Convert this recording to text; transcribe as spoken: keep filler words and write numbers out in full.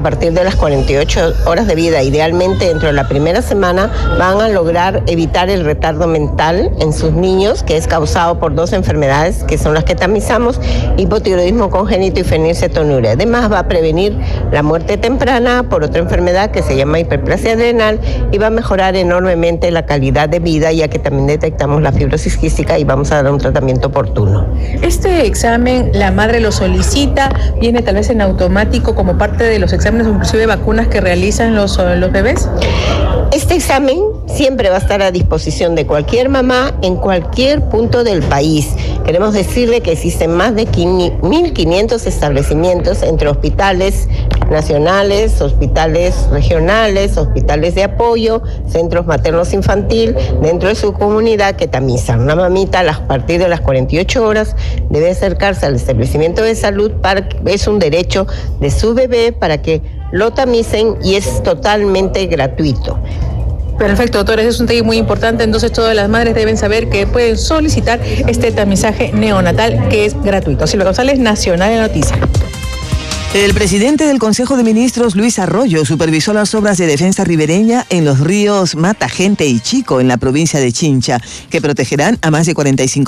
partir de las cuarenta y ocho horas de vida, idealmente dentro de la primera semana, van a lograr evitar el retardo mental en sus niños, que es causado por dos enfermedades que son las que tamizamos, hipotiroidismo congénito y fenilcetonuria. Además va a prevenir la muerte temprana por otra enfermedad que se llama hiperplasia adrenal y va a mejorar enormemente la calidad de vida, ya que también detectamos la fibrosis quística y vamos a dar un tratamiento oportuno. Este examen, la madre lo solicita, viene tal vez en automático como parte de los exámenes o inclusive vacunas que realizan los, los bebés. Este examen siempre va a estar a disposición de cualquier mamá en cualquier punto del país. Queremos decirle que existen más de mil quinientos establecimientos entre hospitales nacionales, hospitales regionales, hospitales de apoyo, centros maternos infantil, dentro de su comunidad que tamizan. Una mamita a partir de las cuarenta y ocho horas debe acercarse al establecimiento de salud, para, es un derecho de su bebé para que lo tamicen y es totalmente gratuito. Perfecto, doctora, ese es un tema muy importante, entonces todas las madres deben saber que pueden solicitar este tamizaje neonatal que es gratuito. Silvia González, Nacional de Noticias. El presidente del Consejo de Ministros, Luis Arroyo, supervisó las obras de defensa ribereña en los ríos Mata Gente y Chico, en la provincia de Chincha, que protegerán a más de cuarenta y cinco